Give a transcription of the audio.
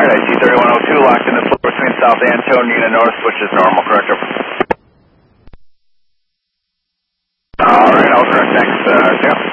Alright, IC 3102 locked in the floor between South Antonina North, which is normal, correct? Alright, all correct, thanks, yeah.